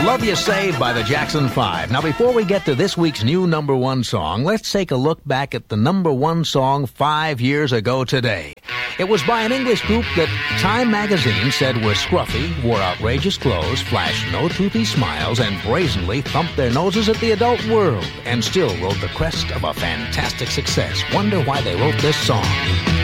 Love You Saved by the Jackson 5. Now, before we get to this week's new number one song, let's take a look back at the number one song 5 years ago today. It was by an English group that Time magazine said were scruffy, wore outrageous clothes, flashed no toothy smiles, and brazenly thumped their noses at the adult world, and still rode the crest of a fantastic success. Wonder why they wrote this song.